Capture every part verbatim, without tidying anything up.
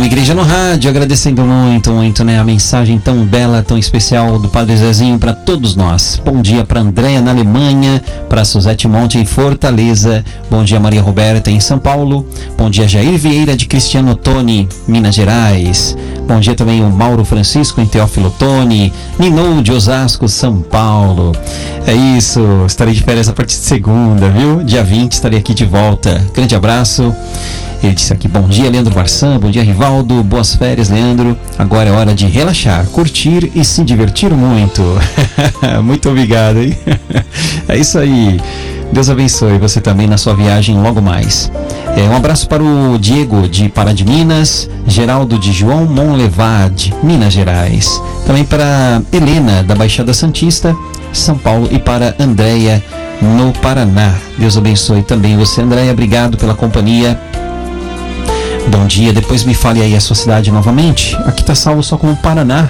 Igreja no Rádio, agradecendo muito, muito, né? A mensagem tão bela, tão especial do Padre Zezinho para todos nós. Bom dia para Andréia na Alemanha, para Suzete Monte em Fortaleza. Bom dia Maria Roberta em São Paulo. Bom dia Jair Vieira de Cristiano Ottoni, Minas Gerais. Bom dia também o Mauro Francisco em Teófilo Ottoni. Ninou de Osasco, São Paulo. É isso, estarei de férias a partir de segunda, viu? Dia vinte estarei aqui de volta. Grande abraço. Ele disse aqui, bom dia Leandro Marçan, bom dia Rivaldo, boas férias Leandro, agora é hora de relaxar, curtir e se divertir muito. Muito obrigado, hein? É isso aí, Deus abençoe você também na sua viagem logo mais. É, um abraço para o Diego de Pará de Minas, Geraldo de João Monlevade, Minas Gerais, também para Helena da Baixada Santista, São Paulo, e para Andréia no Paraná. Deus abençoe também você, Andréia, obrigado pela companhia. Bom dia, depois me fale aí a sua cidade novamente. Aqui tá salvo só como Paraná.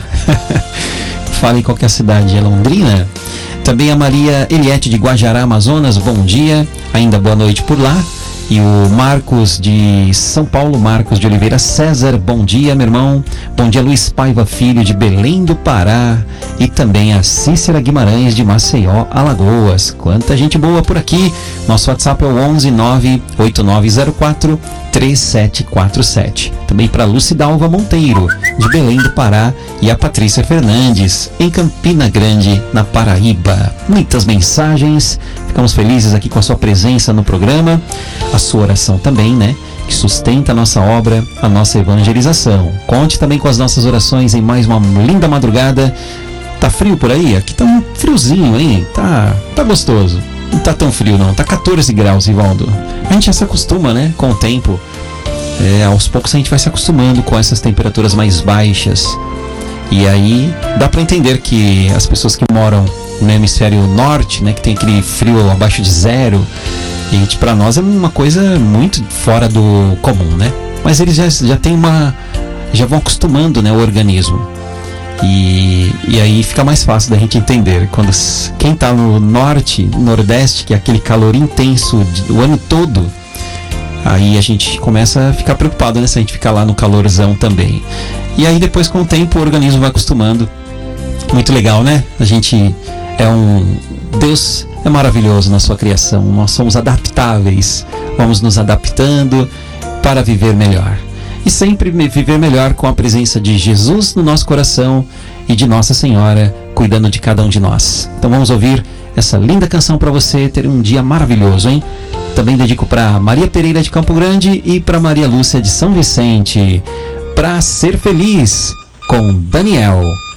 Fale qual que é a cidade, é Londrina? Também a Maria Eliette de Guajará, Amazonas, bom dia, ainda boa noite por lá. E o Marcos de São Paulo, Marcos de Oliveira César, bom dia meu irmão. Bom dia Luiz Paiva Filho de Belém do Pará. E também a Cícera Guimarães de Maceió, Alagoas. Quanta gente boa por aqui. Nosso WhatsApp é o onze nove oito nove zero quatro três sete quatro sete. Também para Lucidalva Monteiro de Belém do Pará. E a Patrícia Fernandes em Campina Grande, na Paraíba. Muitas mensagens. Ficamos felizes aqui com a sua presença no programa. A sua oração também, né? Que sustenta a nossa obra, a nossa evangelização. Conte também com as nossas orações em mais uma linda madrugada. Tá frio por aí? Aqui tá um friozinho, hein? Tá, tá gostoso. Não tá tão frio não, tá quatorze graus, Rivaldo. A gente já se acostuma, né? Com o tempo. É, aos poucos a gente vai se acostumando com essas temperaturas mais baixas. E aí dá para entender que as pessoas que moram no hemisfério norte, né? Que tem aquele frio abaixo de zero. E para nós é uma coisa muito fora do comum, né? Mas eles já, já tem uma... já vão acostumando, né, o organismo. E, e aí fica mais fácil da gente entender. Quando quem está no norte, nordeste, que é aquele calor intenso de, o ano todo, aí a gente começa a ficar preocupado, né? Se a gente ficar lá no calorzão também. E aí depois com o tempo o organismo vai acostumando. Muito legal, né? A gente é um... Deus é maravilhoso na sua criação. Nós somos adaptáveis. Vamos nos adaptando para viver melhor. E sempre viver melhor com a presença de Jesus no nosso coração e de Nossa Senhora cuidando de cada um de nós. Então vamos ouvir essa linda canção para você ter um dia maravilhoso, hein? Também dedico para Maria Pereira de Campo Grande e para Maria Lúcia de São Vicente. Para ser feliz com Daniel.